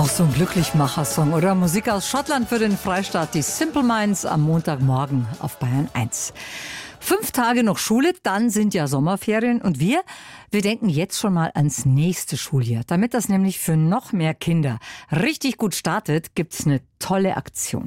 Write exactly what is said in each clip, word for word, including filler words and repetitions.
Auch so ein Glücklichmacher-Song, oder? Musik aus Schottland für den Freistaat, die Simple Minds am Montagmorgen auf Bayern eins. Fünf Tage noch Schule, dann sind ja Sommerferien und wir, wir denken jetzt schon mal ans nächste Schuljahr. Damit das nämlich für noch mehr Kinder richtig gut startet, gibt's eine tolle Aktion.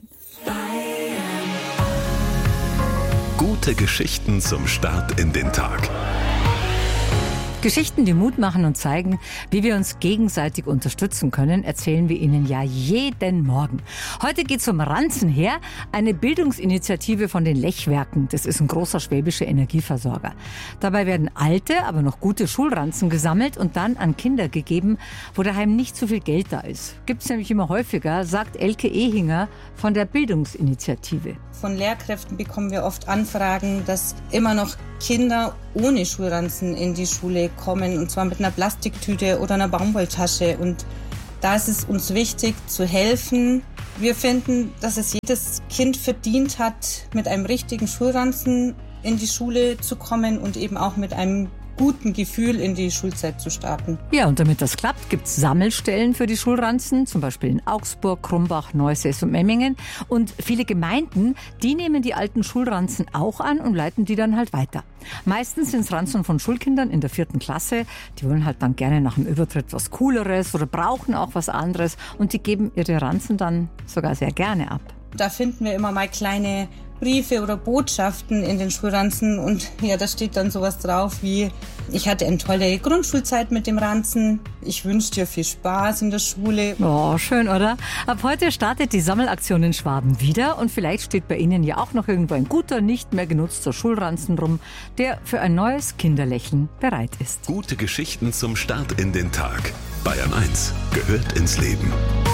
Gute Geschichten zum Start in den Tag. Geschichten, die Mut machen und zeigen, wie wir uns gegenseitig unterstützen können, erzählen wir Ihnen ja jeden Morgen. Heute geht's um Ranzen her, eine Bildungsinitiative von den Lechwerken. Das ist ein großer schwäbischer Energieversorger. Dabei werden alte, aber noch gute Schulranzen gesammelt und dann an Kinder gegeben, wo daheim nicht so viel Geld da ist. Gibt's nämlich immer häufiger, sagt Elke Ehinger von der Bildungsinitiative. Von Lehrkräften bekommen wir oft Anfragen, dass immer noch Kinder ohne Schulranzen in die Schule kommen, und zwar mit einer Plastiktüte oder einer Baumwolltasche. Und da ist es uns wichtig zu helfen. Wir finden, dass es jedes Kind verdient hat, mit einem richtigen Schulranzen in die Schule zu kommen und eben auch mit einem guten Gefühl in die Schulzeit zu starten. Ja, und damit das klappt, gibt es Sammelstellen für die Schulranzen, zum Beispiel in Augsburg, Krumbach, Neusäß und Memmingen. Und viele Gemeinden, die nehmen die alten Schulranzen auch an und leiten die dann halt weiter. Meistens sind es Ranzen von Schulkindern in der vierten Klasse. Die wollen halt dann gerne nach dem Übertritt was Cooleres oder brauchen auch was anderes. Und die geben ihre Ranzen dann sogar sehr gerne ab. Da finden wir immer mal kleine Briefe oder Botschaften in den Schulranzen und ja, da steht dann sowas drauf wie: Ich hatte eine tolle Grundschulzeit mit dem Ranzen, ich wünsche dir viel Spaß in der Schule. Oh, schön, oder? Ab heute startet die Sammelaktion in Schwaben wieder und vielleicht steht bei Ihnen ja auch noch irgendwo ein guter, nicht mehr genutzter Schulranzen rum, der für ein neues Kinderlächeln bereit ist. Gute Geschichten zum Start in den Tag. Bayern eins gehört ins Leben.